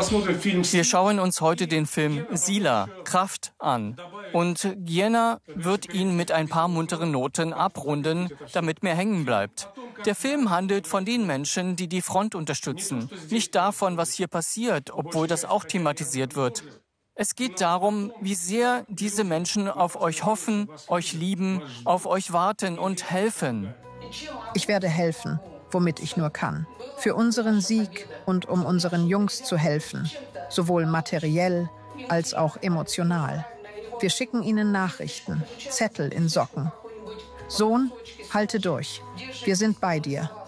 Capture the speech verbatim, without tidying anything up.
Wir schauen uns heute den Film Sila, Kraft an. Und Gienna wird ihn mit ein paar munteren Noten abrunden, damit mehr hängen bleibt. Der Film handelt von den Menschen, die die Front unterstützen, nicht davon, was hier passiert, obwohl das auch thematisiert wird. Es geht darum, wie sehr diese Menschen auf euch hoffen, euch lieben, auf euch warten und helfen. Ich werde helfen, womit ich nur kann. Für unseren Sieg und um unseren Jungs zu helfen, sowohl materiell als auch emotional. Wir schicken ihnen Nachrichten, Zettel in Socken. Sohn, halte durch. Wir sind bei dir.